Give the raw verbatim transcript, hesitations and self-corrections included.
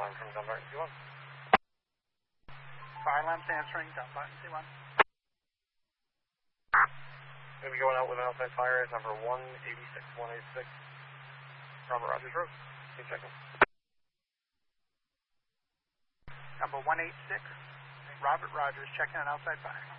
alarm from Dunbarton C one. Fire alarm's answering, Dunbarton C one. Going to be going out with an outside fire at number one eighty-six, one eighty-six, Robert Rogers Road. Can you check in? Number one eighty-six, Robert Rogers, checking on outside fire.